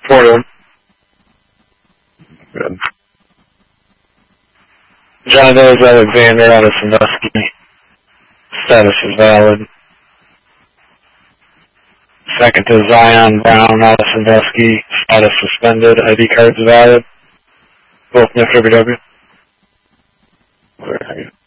4 to 1. Good. John Doe's Alexander out of Sandusky. Status is valid. Second to Zion Brown out of Sandusky. Status suspended. ID cards valid. Both NIFWW. Where are you?